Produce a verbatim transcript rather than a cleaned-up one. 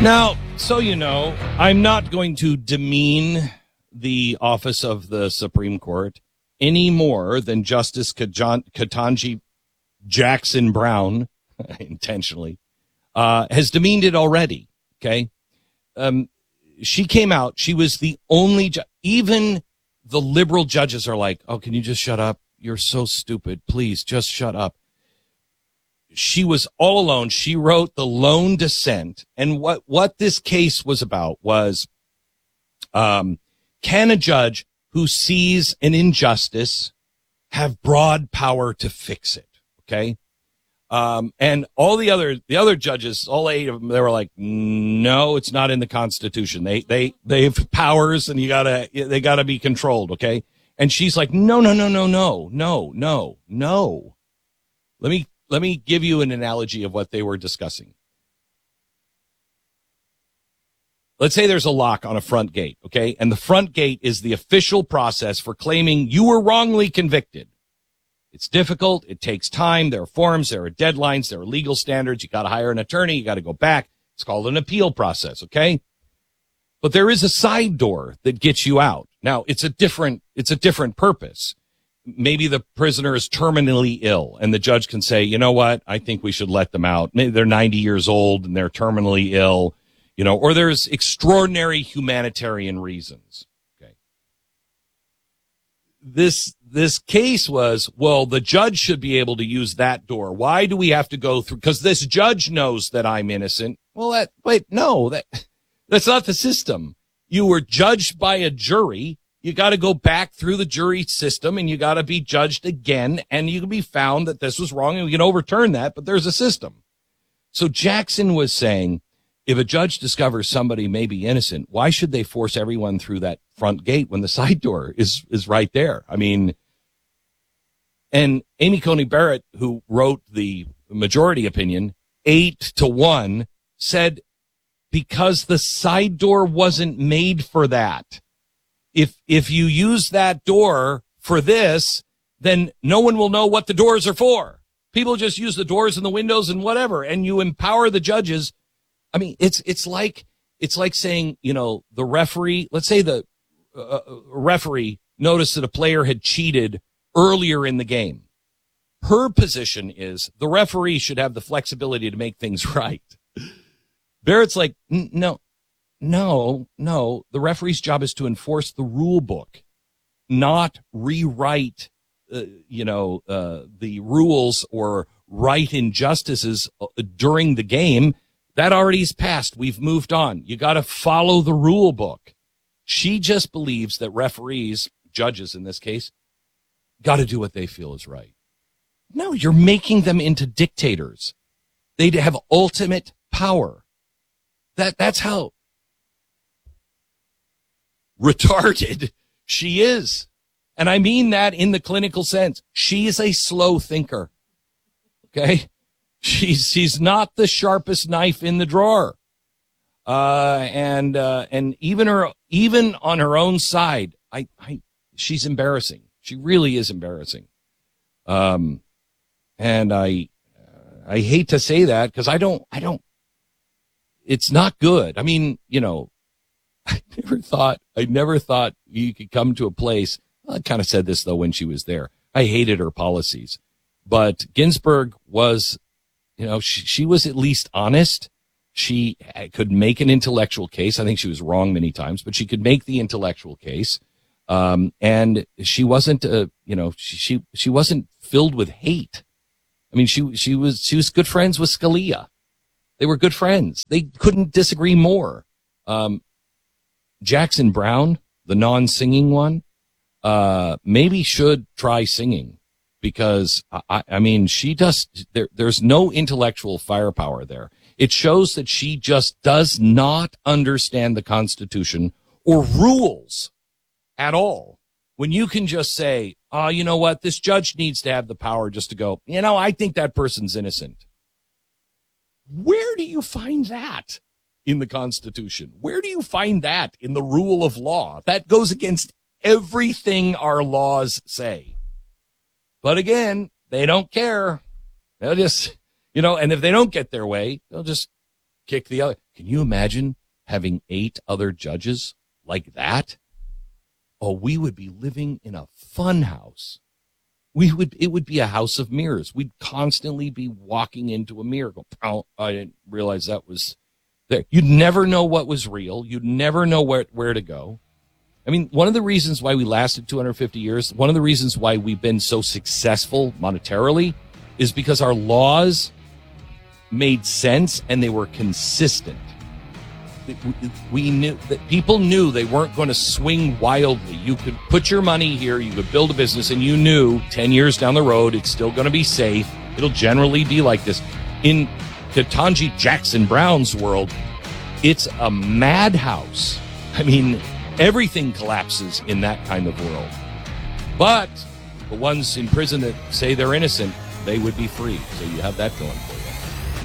Now, so you know, I'm not going to demean the office of the Supreme Court any more than Justice Ketanji Jackson Brown, intentionally, uh, has demeaned it already, okay? Um, she came out. She was the only ju- even the liberal judges are like, oh, can you just shut up? You're so stupid. Please, just shut up. She was all alone. She wrote the lone dissent. And what, what this case was about was, um, can a judge who sees an injustice have broad power to fix it? Okay. Um, and all the other, the other judges, all eight of them, they were like, no, it's not in the Constitution. They, they, they have powers and you gotta, they gotta be controlled. Okay. And she's like, no, no, no, no, no, no, no, no. Let me, let me give you an analogy of what they were discussing. Let's say there's a lock on a front gate. Okay. And the front gate is the official process for claiming you were wrongly convicted. It's difficult. It takes time. There are forms. There are deadlines. There are legal standards. You got to hire an attorney. You got to go back. It's called an appeal process. Okay. But there is a side door that gets you out. Now it's a different, it's a different purpose. Maybe the prisoner is terminally ill and the judge can say, you know what? I think we should let them out. Maybe they're ninety years old and they're terminally ill, you know, or there's extraordinary humanitarian reasons. Okay. This, this case was, well, the judge should be able to use that door. Why do we have to go through? Because this judge knows that I'm innocent. Well, that, wait, no, that, that's not the system. You were judged by a jury. You got to go back through the jury system and you got to be judged again. And you can be found that this was wrong and we can overturn that, but there's a system. So Jackson was saying, if a judge discovers somebody may be innocent, why should they force everyone through that front gate when the side door is, is right there? I mean, and Amy Coney Barrett, who wrote the majority opinion, eight to one, said, because the side door wasn't made for that. If, if you use that door for this, then no one will know what the doors are for. People just use the doors and the windows and whatever, and you empower the judges. I mean, it's, it's like, it's like saying, you know, the referee, let's say the uh, referee noticed that a player had cheated earlier in the game. Her position is the referee should have the flexibility to make things right. Barrett's like, no, no, no. The referee's job is to enforce the rule book, not rewrite, uh, you know, uh, the rules or right injustices during the game. That already's passed. We've moved on. You got to follow the rule book. She just believes that referees, judges in this case, got to do what they feel is right. No, you're making them into dictators. They have ultimate power. That, that's how retarded she is. And I mean that in the clinical sense. She is a slow thinker. Okay. She's, she's not the sharpest knife in the drawer. Uh, and, uh, and even her, even on her own side, I, I, she's embarrassing. She really is embarrassing. Um, and I, uh, I hate to say that because I don't, I don't, it's not good. I mean, you know, I never thought, I never thought you could come to a place. I kind of said this though when she was there. I hated her policies, but Ginsburg was, you know, she, she was at least honest. She could make an intellectual case. I think she was wrong many times, but she could make the intellectual case. Um, and she wasn't, uh, you know, she, she, she wasn't filled with hate. I mean, she, she was, she was good friends with Scalia. They were good friends. They couldn't disagree more. Um, Jackson Brown, the non-singing one, uh, maybe should try singing because I, I mean, she does, there, there's no intellectual firepower there. It shows that she just does not understand the Constitution or rules at all. When you can just say, oh, you know what? This judge needs to have the power just to go, you know, I think that person's innocent. Where do you find that in the Constitution? Where do you find that in the rule of law? That goes against everything our laws say. But again, they don't care. They'll just, you know, and if they don't get their way, they'll just kick the other. Can you imagine having eight other judges like that? Oh, we would be living in a fun house. We would, it would be a house of mirrors. We'd constantly be walking into a mirror. Go, oh, I didn't realize that was there. You'd never know what was real. You'd never know where, where to go. I mean, one of the reasons why we lasted two hundred fifty years, one of the reasons why we've been so successful monetarily is because our laws made sense and they were consistent. We knew that people knew they weren't going to swing wildly. You could put your money here, you could build a business, and you knew ten years down the road it's still going to be safe. It'll generally be like this. In Ketanji Jackson Brown's world, it's a madhouse. I mean, everything collapses in that kind of world. But the ones in prison that say they're innocent, they would be free. So you have that going.